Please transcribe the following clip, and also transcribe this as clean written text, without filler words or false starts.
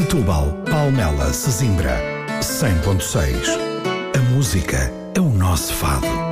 Setúbal, Palmela, Sesimbra. 100.6. A música é o nosso fado.